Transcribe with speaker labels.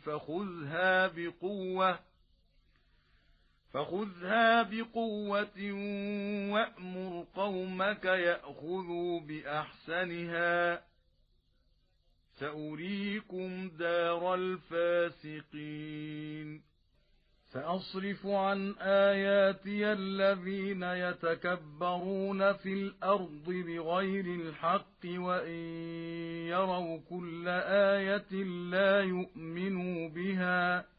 Speaker 1: فخذها بقوة وأمر قومك يأخذوا بأحسنها سأريكم دار الفاسقين سأصرف عن آياتي الذين يتكبرون في الأرض بغير الحق وإن يروا كل آية لا يؤمنوا بها